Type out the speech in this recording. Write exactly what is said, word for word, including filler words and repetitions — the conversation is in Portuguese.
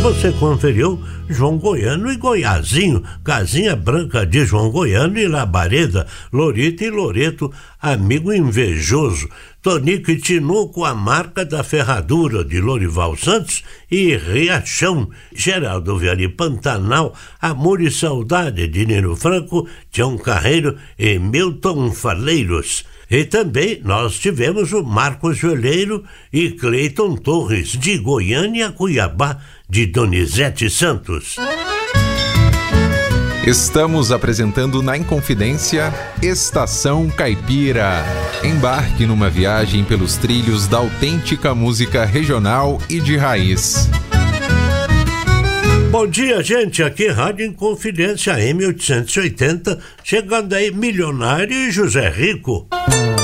você conferiu João Goiano e Goiazinho, Casinha Branca de João Goiano e Labareda, Lorita e Loreto, Amigo Invejoso, Tonico e Tinuco, A Marca da Ferradura de Lorival Santos e Riachão, Geraldo Vianney Pantanal, Amor e Saudade de Nino Franco, Tião Carreiro e Milton Faleiros. E também nós tivemos o Marcos Joelheiro e Cleiton Torres, de Goiânia, Cuiabá, de Donizete Santos. Estamos apresentando na Inconfidência Estação Caipira. Embarque numa viagem pelos trilhos da autêntica música regional e de raiz. Bom dia, gente, aqui Rádio Inconfidência M oitocentos e oitenta, chegando aí Milionário e José Rico.